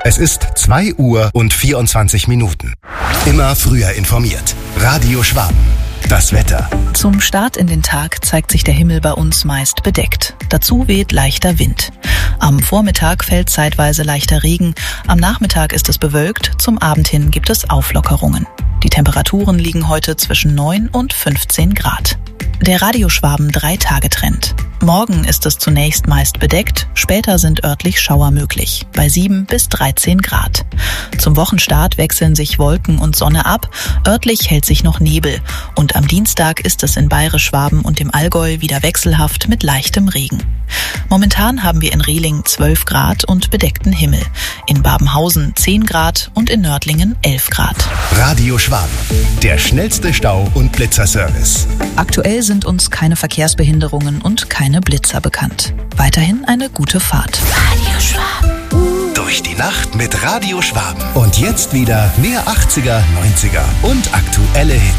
Es ist 2:24 Immer früher informiert. Radio Schwaben. Das Wetter. Zum Start in den Tag zeigt sich der Himmel bei uns meist bedeckt. Dazu weht leichter Wind. Am Vormittag fällt zeitweise leichter Regen. Am Nachmittag ist es bewölkt. Zum Abend hin gibt es Auflockerungen. Die Temperaturen liegen heute zwischen 9 und 15 Grad. Der Radio Schwaben 3-Tage-Trend. Morgen ist es zunächst meist bedeckt, später sind örtlich Schauer möglich, bei 7 bis 13 Grad. Zum Wochenstart wechseln sich Wolken und Sonne ab, örtlich hält sich noch Nebel und am Dienstag ist es in Bayerisch-Schwaben und dem Allgäu wieder wechselhaft mit leichtem Regen. Momentan haben wir in Rehling 12 Grad und bedeckten Himmel, in Babenhausen 10 Grad und in Nördlingen 11 Grad. Radio Schwaben, der schnellste Stau- und Blitzerservice. Aktuell sind uns keine Verkehrsbehinderungen und keine Blitzer bekannt. Weiterhin eine gute Fahrt. Radio Schwaben. Durch die Nacht mit Radio Schwaben. Und jetzt wieder mehr 80er, 90er und aktuelle Hits.